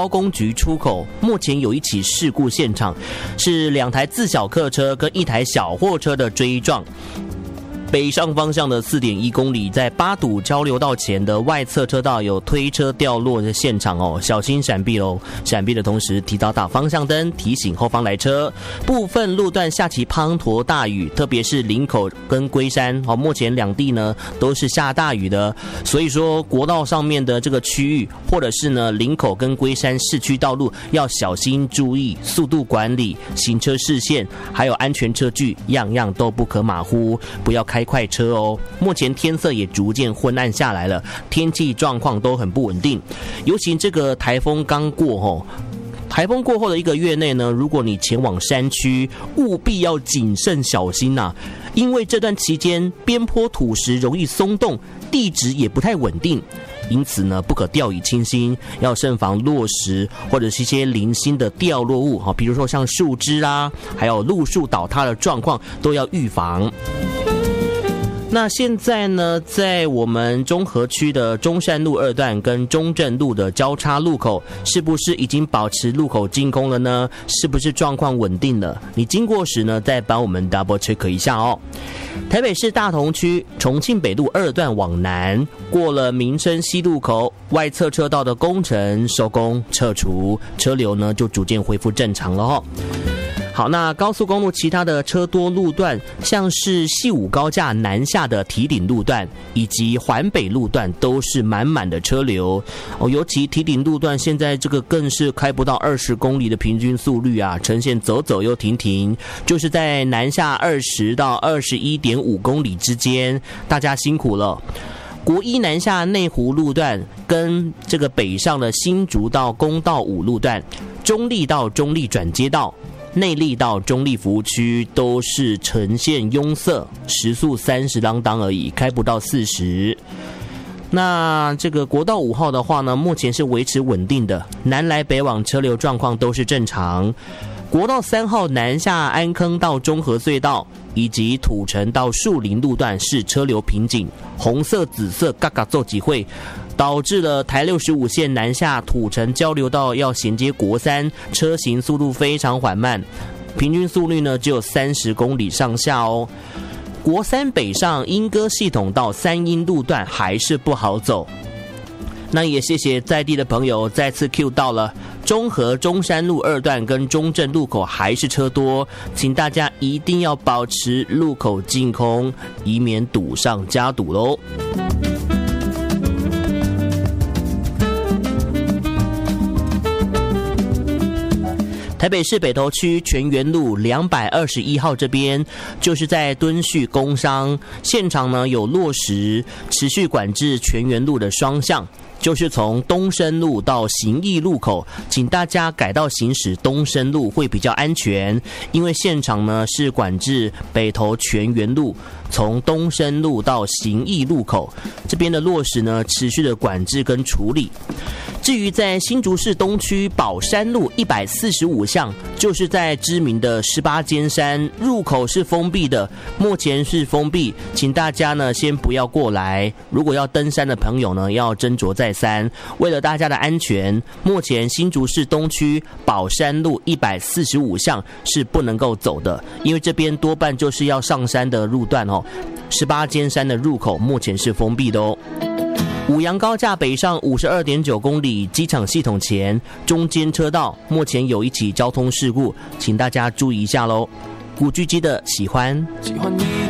高工局出口，目前有一起事故现场，是2台自小客车跟1台小货车的追撞。北上方向的 4.1 公里，在八堵交流道前的外侧车道有推车掉落的现场哦，小心闪避喽！闪避的同时提早打方向灯，提醒后方来车。部分路段下起滂沱大雨，特别是林口跟龟山哦，目前2地呢都是下大雨的，所以说国道上面的这个区域，或者是呢林口跟龟山市区道路要小心注意速度管理、行车视线，还有安全车距，样样都不可马虎，不要开快车哦。目前天色也逐渐昏暗下来了，天气状况都很不稳定，尤其这个台风刚过哦。台风过后的1个月内呢，如果你前往山区，务必要谨慎小心啊，因为这段期间边坡土石容易松动，地质也不太稳定，因此呢，不可掉以轻心，要慎防落石或者是一些零星的掉落物，比如说像树枝啊，还有路树倒塌的状况都要预防。那现在呢，在我们中和区的中山路2段跟中正路的交叉路口，是不是已经保持路口净空了呢？是不是状况稳定了？你经过时呢，再帮我们 double check 一下哦。台北市大同区重庆北路2段往南，过了民生西路口，外侧车道的工程收工撤除，车流呢就逐渐恢复正常了哦。好，那高速公路其他的车多路段，像是汐五高架南下的堤顶路段以及环北路段，都是满满的车流哦。尤其堤顶路段现在这个更是开不到20公里的平均速率啊，呈现走走又停停，就是在南下20到21.5公里之间，大家辛苦了。国一南下内湖路段跟这个北上的新竹到公道5路段，中立到中立转接道，内壢到中壢服务区都是呈现拥塞，时速30啷当而已，开不到40。那这个国道5号的话呢，目前是维持稳定的，南来北往车流状况都是正常。国道3号南下安坑到中和隧道以及土城到树林路段是车流瓶颈，红色紫色嘎嘎做几会，导致了台65线南下土城交流道要衔接国3，车行速度非常缓慢，平均速率呢只有30公里上下哦。国3北上莺歌系统到三鶯路段还是不好走。那也谢谢在地的朋友再次 Q 到了中和中山路2段跟中正路口还是车多，请大家一定要保持路口净空，以免堵上加堵咯。台北市北投区全园路221号这边，就是在敦叙工商现场呢，有落实持续管制全园路的双向，就是从东升路到行义路口，请大家改道行驶东升路会比较安全，因为现场呢是管制北投全园路从东升路到行义路口这边的落实呢，持续的管制跟处理。至于在新竹市东区宝山路145巷，就是在知名的18尖山入口是封闭的，目前是封闭，请大家呢先不要过来。如果要登山的朋友呢，要斟酌再三。为了大家的安全，目前新竹市东区宝山路145巷是不能够走的，因为这边多半就是要上山的路段哦。18尖山的入口目前是封闭的哦。五杨高架北上52.9公里，机场系统前中间车道目前有一起交通事故，请大家注意一下咯。古巨基的喜欢你